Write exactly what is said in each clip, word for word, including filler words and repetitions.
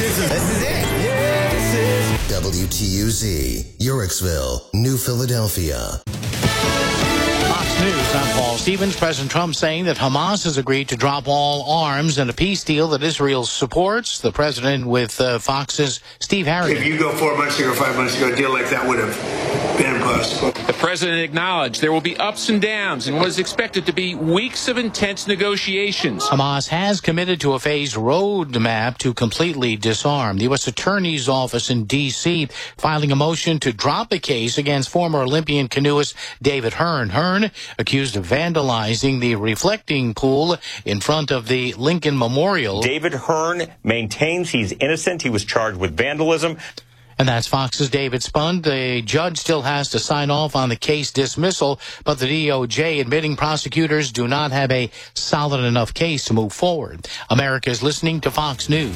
This is, this is it. Yeah, this is W T U Z, Yorksville, New Philadelphia. Fox News, I'm Paul Stevens. President Trump saying that Hamas has agreed to drop all arms in a peace deal that Israel supports. The president with uh, Fox's Steve Harrigan. If you go four months ago, five months ago, a deal like that would have been impossible. The president acknowledged there will be ups and downs in what is expected to be weeks of intense negotiations. Hamas has committed to a phased roadmap to completely disarm. The U S Attorney's Office in D C filing a motion to drop a case against former Olympian canoeist David Hearn. Hearn accused of vandalizing the reflecting pool in front of the Lincoln Memorial. David Hearn maintains he's innocent. He was charged with vandalism. And that's Fox's David Spund. The judge still has to sign off on the case dismissal, but the D O J admitting prosecutors do not have a solid enough case to move forward. America is listening to Fox News.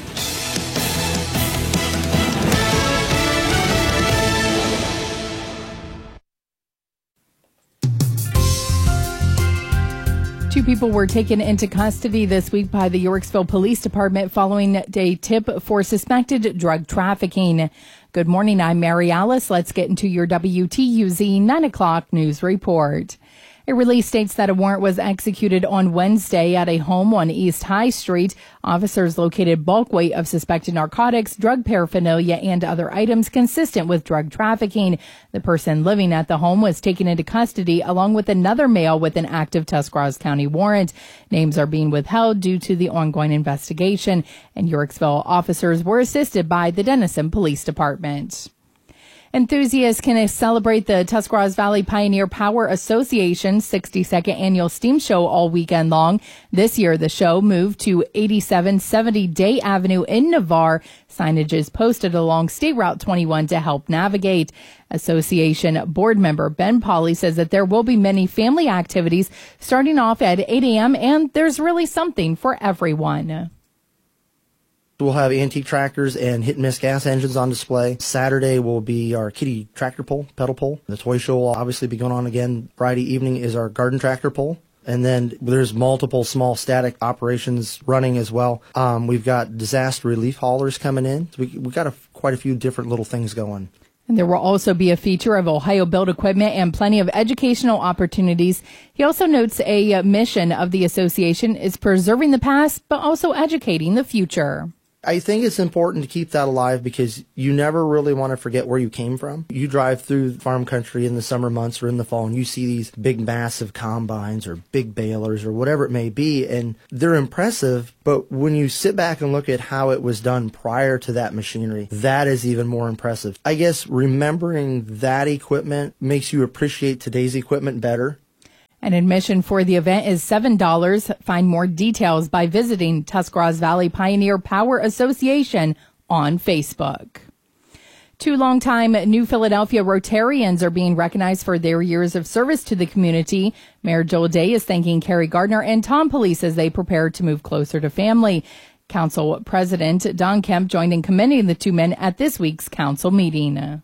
Two people were taken into custody this week by the Yorksville Police Department following a tip for suspected drug trafficking. Good morning, I'm Mary Alice. Let's get into your W T U Z nine o'clock news report. A release states that a warrant was executed on Wednesday at a home on East High Street. Officers located bulk weight of suspected narcotics, drug paraphernalia, and other items consistent with drug trafficking. The person living at the home was taken into custody along with another male with an active Tuscarawas County warrant. Names are being withheld due to the ongoing investigation, and Yorksville officers were assisted by the Denison Police Department. Enthusiasts can celebrate the Tuscarawas Valley Pioneer Power Association's sixty-second annual steam show all weekend long. This year, the show moved to eighty-seven seventy Day Avenue in Navarre. Signage is posted along State Route twenty-one to help navigate. Association board member Ben Pauley says that there will be many family activities starting off at eight a.m. and there's really something for everyone. We'll have antique tractors and hit-and-miss gas engines on display. Saturday will be our kiddie tractor pull, pedal pull. The toy show will obviously be going on again. Friday evening is our garden tractor pull. And then there's multiple small static operations running as well. Um, we've got disaster relief haulers coming in. So we, we've got a, quite a few different little things going. And there will also be a feature of Ohio-built equipment and plenty of educational opportunities. He also notes a mission of the association is preserving the past, but also educating the future. I think it's important to keep that alive because you never really want to forget where you came from. You drive through farm country in the summer months or in the fall and you see these big massive combines or big balers or whatever it may be, and they're impressive, but when you sit back and look at how it was done prior to that machinery, that is even more impressive. I guess remembering that equipment makes you appreciate today's equipment better. An admission for the event is seven dollars. Find more details by visiting Tuscarawas Valley Pioneer Power Association on Facebook. Two longtime New Philadelphia Rotarians are being recognized for their years of service to the community. Mayor Joel Day is thanking Carrie Gardner and Tom Police as they prepare to move closer to family. Council President Don Kemp joined in commending the two men at this week's council meeting.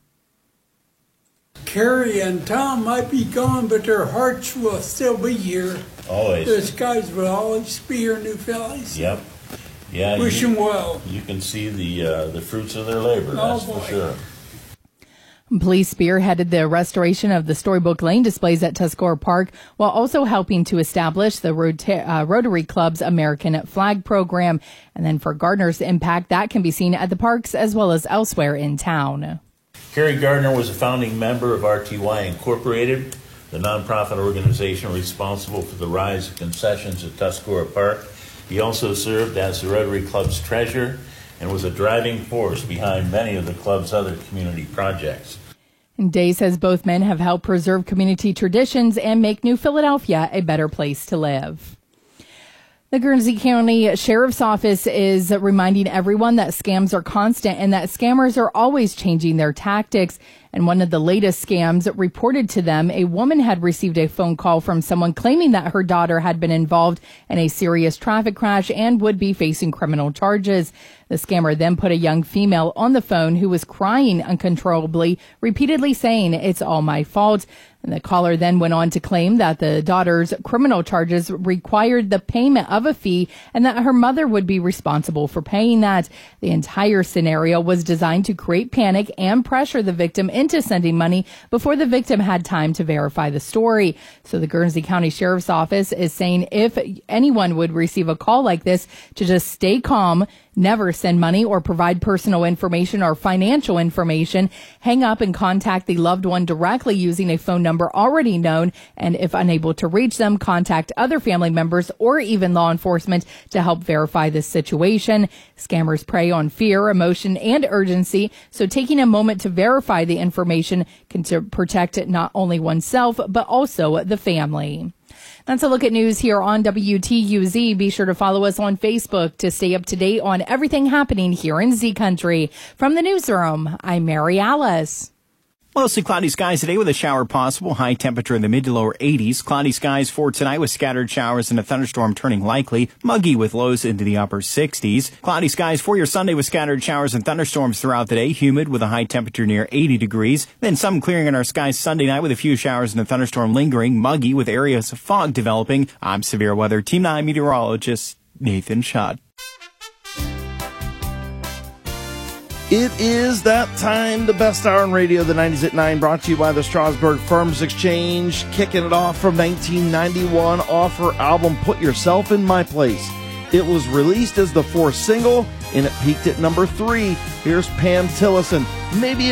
Carrie and Tom might be gone, but their hearts will still be here. Always. Those guys will always be here, New Phillies. Yep. Yeah. Wish you, them well. You can see the uh, the fruits of their labor, oh, that's boy. for sure. Police spearheaded the restoration of the Storybook Lane displays at Tuscarora Park while also helping to establish the Rota- uh, Rotary Club's American Flag Program. And then for Gardner's impact, that can be seen at the parks as well as elsewhere in town. Carrie Gardner was a founding member of R T Y Incorporated, the nonprofit organization responsible for the rise of concessions at Tuscarora Park. He also served as the Rotary Club's treasurer and was a driving force behind many of the club's other community projects. And Day says both men have helped preserve community traditions and make New Philadelphia a better place to live. The Guernsey County Sheriff's Office is reminding everyone that scams are constant and that scammers are always changing their tactics. And one of the latest scams reported to them, a woman had received a phone call from someone claiming that her daughter had been involved in a serious traffic crash and would be facing criminal charges. The scammer then put a young female on the phone who was crying uncontrollably, repeatedly saying, "It's all my fault." And the caller then went on to claim that the daughter's criminal charges required the payment of a fee and that her mother would be responsible for paying that. The entire scenario was designed to create panic and pressure the victim into sending money before the victim had time to verify the story. So the Guernsey County Sheriff's Office is saying if anyone would receive a call like this, to just stay calm, never send money or provide personal information or financial information, hang up and contact the loved one directly using a phone number already known, and if unable to reach them, contact other family members or even law enforcement to help verify this situation. Scammers prey on fear, emotion, and urgency, so taking a moment to verify the information can to protect not only oneself, but also the family. That's a look at news here on W T U Z. Be sure to follow us on Facebook to stay up to date on everything happening here in Z Country. From the newsroom, I'm Mary Alice. Mostly cloudy skies today with a shower possible. High temperature in the mid to lower eighties. Cloudy skies for tonight with scattered showers and a thunderstorm turning likely. Muggy with lows into the upper sixties. Cloudy skies for your Sunday with scattered showers and thunderstorms throughout the day. Humid with a high temperature near eighty degrees. Then some clearing in our skies Sunday night with a few showers and a thunderstorm lingering. Muggy with areas of fog developing. I'm Severe Weather Team nine meteorologist Nathan Schott. It is that time, the best hour in radio, the nineties at nine, brought to you by the Strasburg Farmers Exchange, kicking it off from nineteen ninety-one off her album, Put Yourself in My Place. It was released as the fourth single, and it peaked at number three. Here's Pam Tillison. Maybe